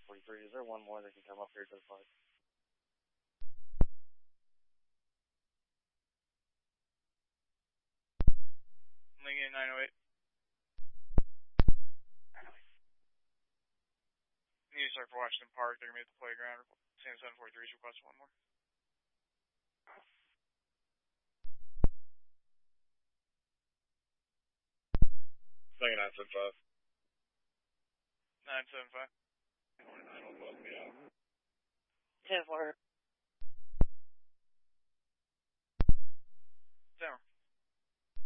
1043. Is there one more that can come up here to the park? Lincoln 908. You need to start for Washington Park. They're going to be at the playground. Sam 743's request one more. Lincoln 975. 975. 10-4. Down.